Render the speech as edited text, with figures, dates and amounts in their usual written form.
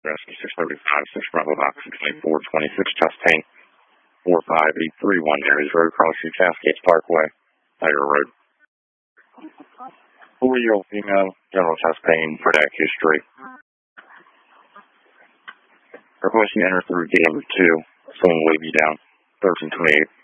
Rescue 635, 6 Bravo Box 2426, chest pain, 45831, Aries Road, crossing Cascades Parkway, Tiger Road. 4-year-old female, general chest pain, cardiac history. Requesting enter through gate number 2, someone wave you down, 1328.